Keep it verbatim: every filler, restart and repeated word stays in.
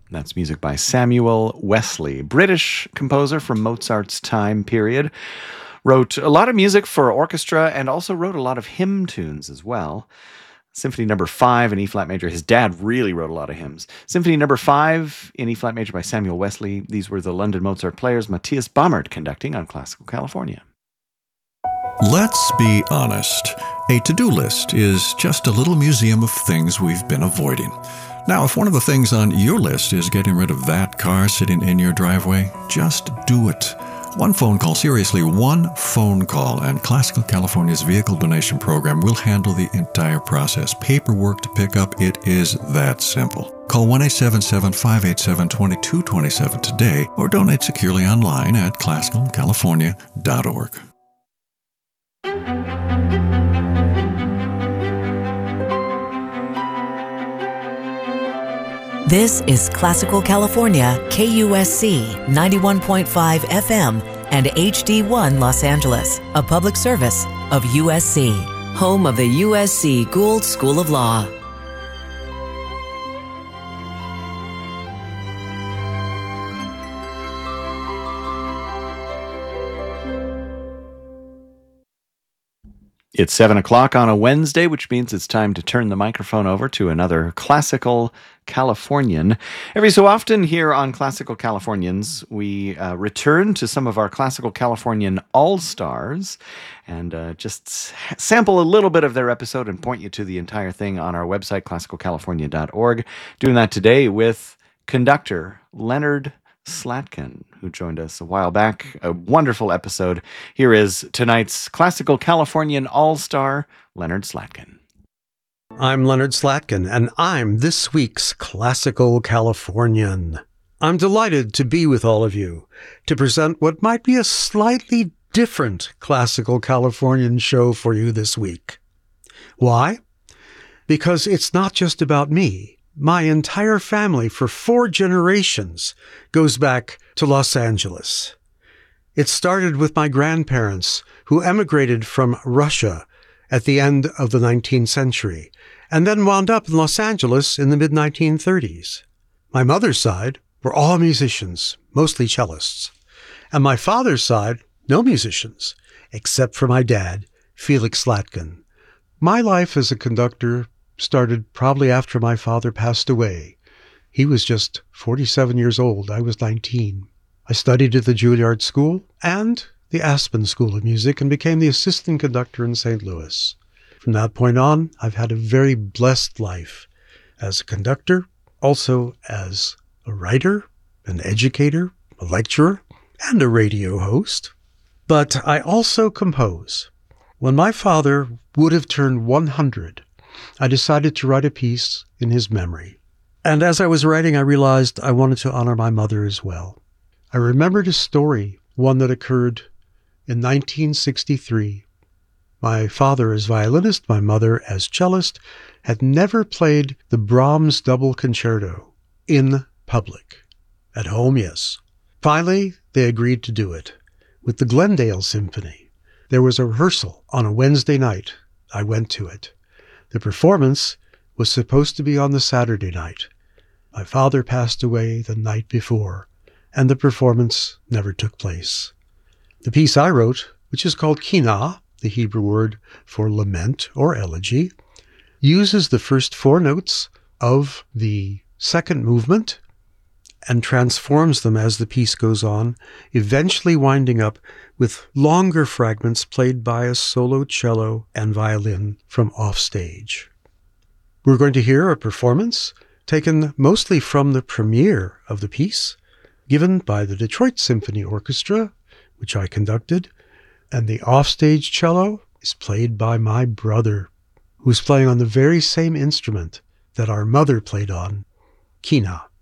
That's music by Samuel Wesley, British composer from Mozart's time period. Wrote a lot of music for orchestra and also wrote a lot of hymn tunes as well. Symphony number five in E-flat major. His dad really wrote a lot of hymns. Symphony number five in E-flat major by Samuel Wesley. These were the London Mozart Players. Matthias Baumert conducting on Classical California. Let's be honest. A to-do list is just a little museum of things we've been avoiding. Now, if one of the things on your list is getting rid of that car sitting in your driveway, just do it. One phone call, seriously, one phone call, and Classical California's vehicle donation program will handle the entire process. Paperwork to pick up, it is that simple. Call one eight seven seven, five eight seven, two two two seven today or donate securely online at classical california dot org. This is Classical California, K U S C ninety-one point five F M and H D one Los Angeles, a public service of U S C, home of the U S C Gould School of Law. It's seven o'clock on a Wednesday, which means it's time to turn the microphone over to another Classical Californian. Every so often here on Classical Californians, we uh, return to some of our Classical Californian all-stars and uh, just sample a little bit of their episode and point you to the entire thing on our website, classical california dot org. Doing that today with conductor Leonard Slatkin, who joined us a while back. A wonderful episode. Here is tonight's Classical Californian all-star, Leonard Slatkin. I'm Leonard Slatkin, and I'm this week's Classical Californian. I'm delighted to be with all of you to present what might be a slightly different Classical Californian show for you this week. Why? Because it's not just about me. My entire family for four generations goes back to Los Angeles. It started with my grandparents, who emigrated from Russia at the end of the nineteenth century, and then wound up in Los Angeles in the mid nineteen thirties. My mother's side were all musicians, mostly cellists, and my father's side, no musicians, except for my dad, Felix Slatkin. My life as a conductor started probably after my father passed away. He was just forty-seven years old. I was nineteen. I studied at the Juilliard School and the Aspen School of Music and became the assistant conductor in Saint Louis. From that point on, I've had a very blessed life as a conductor, also as a writer, an educator, a lecturer, and a radio host. But I also compose. When my father would have turned one hundred, I decided to write a piece in his memory. And as I was writing, I realized I wanted to honor my mother as well. I remembered a story, one that occurred in nineteen sixty-three. My father as violinist, my mother as cellist, had never played the Brahms double concerto in public. At home, yes. Finally, they agreed to do it with the Glendale Symphony. There was a rehearsal on a Wednesday night. I went to it. The performance was supposed to be on the Saturday night. My father passed away the night before, and the performance never took place. The piece I wrote, which is called Kina, the Hebrew word for lament or elegy, uses the first four notes of the second movement and transforms them as the piece goes on, eventually winding up with longer fragments played by a solo cello and violin from offstage. We're going to hear a performance taken mostly from the premiere of the piece, given by the Detroit Symphony Orchestra, which I conducted, and the offstage cello is played by my brother, who's playing on the very same instrument that our mother played on, Kina.